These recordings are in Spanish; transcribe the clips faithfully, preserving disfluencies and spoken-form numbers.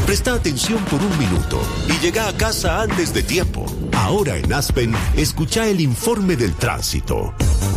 Presta atención por un minuto y llega a casa antes de tiempo. Ahora en Aspen, escucha el informe del tránsito.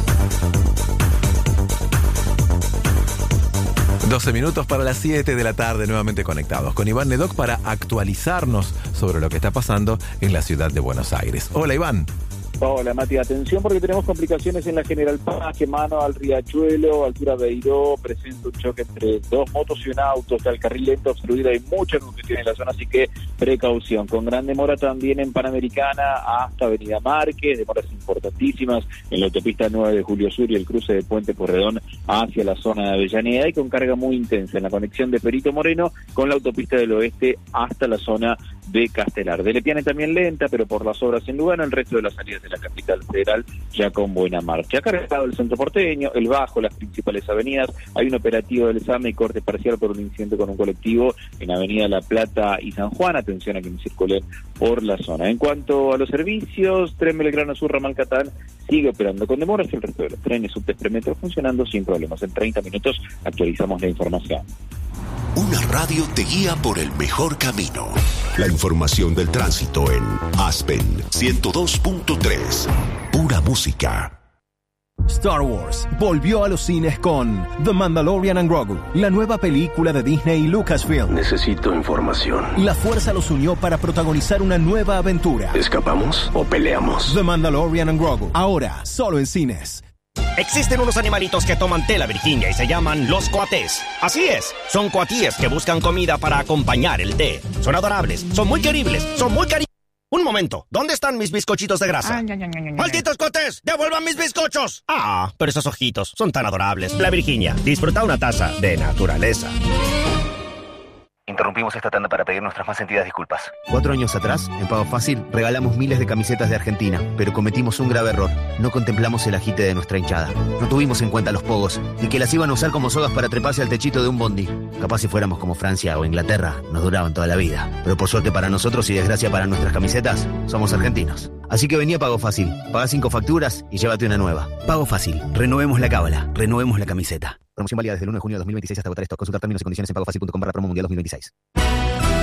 doce minutos para las siete de la tarde, nuevamente conectados con Iván Nedoc para actualizarnos sobre lo que está pasando en la ciudad de Buenos Aires. Hola, Iván. Hola, Mati, atención porque tenemos complicaciones en la General Paz, que mano al Riachuelo, altura Beiró, presenta un choque entre dos motos y un auto, está el carril lento obstruido, hay mucha congestión en la zona, así que precaución. Con gran demora también en Panamericana hasta Avenida Márquez, demoras importantísimas en la autopista nueve de Julio Sur y el cruce de Puente Porredón hacia la zona de Avellaneda, y con carga muy intensa en la conexión de Perito Moreno con la autopista del Oeste hasta la zona de Castelar. De Lepiane también lenta, pero por las obras en Lugano, el resto de las salidas de la capital federal ya con buena marcha. Cargado el centro porteño, el Bajo, las principales avenidas, hay un operativo del S A M y corte parcial por un incidente con un colectivo en Avenida La Plata y San Juan, atención a quienes circulen por la zona. En cuanto a los servicios, Tren Belgrano Sur, Ramal Catán sigue operando con demoras, el resto de los trenes subtes premetro funcionando sin problemas. En treinta minutos actualizamos la información. Una radio te guía por el mejor camino. La información del tránsito en Aspen ciento dos punto tres. Pura música. Star Wars volvió a los cines con The Mandalorian and Grogu, la nueva película de Disney y Lucasfilm. Necesito información. La fuerza los unió para protagonizar una nueva aventura. ¿Escapamos o peleamos? The Mandalorian and Grogu, ahora solo en cines. Existen unos animalitos que toman tela virginia y se llaman los coatés. Así es, son coatíes que buscan comida para acompañar el té. Son adorables, son muy queribles, son muy cari... Un momento, ¿dónde están mis bizcochitos de grasa? Ay, ay, ay, ay, ¡malditos coatés! ¡Devuelvan mis bizcochos! Ah, pero esos ojitos son tan adorables. La Virginia, disfruta una taza de naturaleza. Interrumpimos esta tanda para pedir nuestras más sentidas disculpas. Cuatro años atrás, en Pago Fácil, regalamos miles de camisetas de Argentina, pero cometimos un grave error. No contemplamos el agite de nuestra hinchada. No tuvimos en cuenta los pogos, y que las iban a usar como sogas para treparse al techito de un bondi. Capaz si fuéramos como Francia o Inglaterra, nos duraban toda la vida. Pero por suerte para nosotros y desgracia para nuestras camisetas, somos argentinos. Así que vení a Pago Fácil, paga cinco facturas y llévate una nueva. Pago Fácil, renovemos la cábala, renovemos la camiseta. Promoción válida desde el uno de junio de dos mil veintiséis hasta agotar esto. Consultar términos y condiciones en pagofacil punto com barra promo mundial dos mil veintiséis.